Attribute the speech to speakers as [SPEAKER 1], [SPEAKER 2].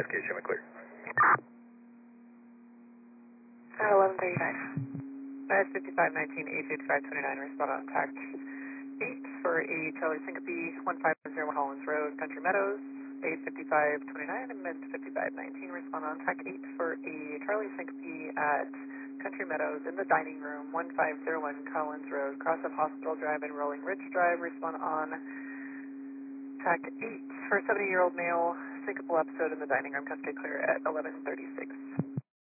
[SPEAKER 1] Cascade, show me clear.
[SPEAKER 2] At 11:35.
[SPEAKER 3] That's 5519, 85529, respond on TAC 8 for a Charlie Syncope, 1501 Hollins Road, Country Meadows, 85529, amend 5519, respond on TAC 8 for a Charlie Syncope at Country Meadows in the dining room, 1501 Collins Road, cross of Hospital Drive and Rolling Ridge Drive, respond on TAC 8 for a 70-year-old male, syncopal episode in the dining room, Cascade clear at 11:36.